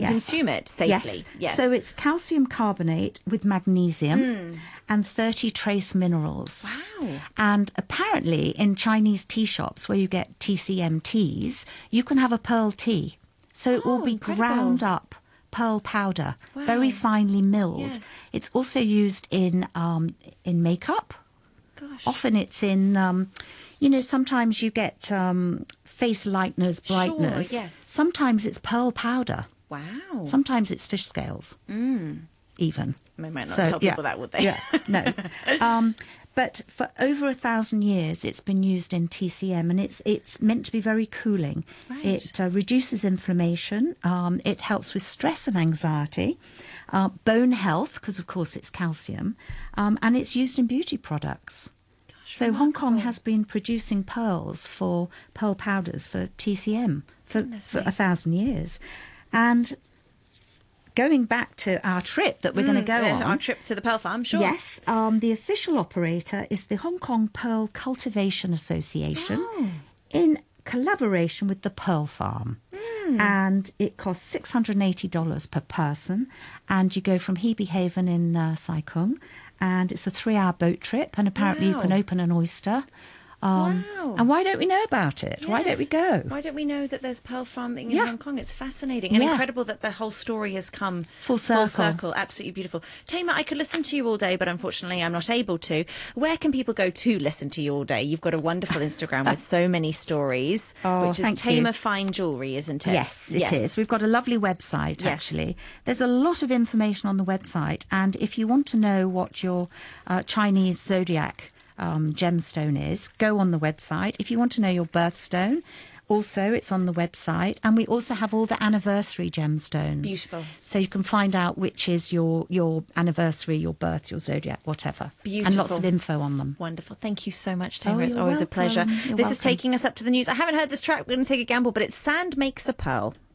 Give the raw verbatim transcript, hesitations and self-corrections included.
yes. consume it safely. Yes. yes. So it's calcium carbonate with magnesium Mm. and thirty trace minerals. Wow. And apparently in Chinese tea shops where you get T C M teas, you can have a pearl tea. So it will Oh, be incredible. ground up pearl powder, Wow. very finely milled. Yes. It's also used in um, in makeup. Gosh. Often it's in, um, you know, sometimes you get um, face lighteners, brighteners. Sure, yes. Sometimes it's pearl powder. Wow. Sometimes it's fish scales, Mm. even. They might not So, tell people yeah, that, would they? Yeah, no. Um, but for over a thousand years, it's been used in T C M, and it's it's meant to be very cooling. Right. It uh, reduces inflammation. Um, it helps with stress and anxiety, uh, bone health, because of course it's calcium, um, and it's used in beauty products. Gosh, So Hong Kong remarkable. has been producing pearls for pearl powders for T C M for, Goodness for me. a thousand years, and going back to our trip that we're going to go Uh, on. Our trip to the Pearl Farm, sure. Yes, um, the official operator is the Hong Kong Pearl Cultivation Association Oh. in collaboration with the Pearl Farm. Mm. And it costs six hundred eighty dollars per person. And you go from Hebe Haven in uh, Sai Kung. And it's a three-hour boat trip. And apparently Wow. you can open an oyster. Um, Wow. And why don't we know about it? Why don't Yes. we go? Why don't we know that there's pearl farming in Yeah. Hong Kong? It's fascinating and Yeah. incredible that the whole story has come Full circle. Full circle. Absolutely beautiful. Tama, I could listen to you all day, but unfortunately I'm not able to. Where can people go to listen to you all day? You've got a wonderful Instagram with so many stories, Oh, which is thank you. Tama Fine Jewellery, isn't it? Yes, it is. We've got a lovely website, Yes. actually. There's a lot of information on the website. And if you want to know what your uh, Chinese zodiac um, gemstone is, go on the website. If you want to know your birthstone, also it's on the website. And we also have all the anniversary gemstones. Beautiful. So you can find out which is your, your anniversary, your birth, your zodiac, whatever. Beautiful. And lots of info on them. Wonderful. Thank you so much, Tama. Oh, it's you're always a pleasure. welcome. You're this is welcome. taking us up to the news. I haven't heard this track. We're going to take a gamble, but it's Sand Makes a Pearl.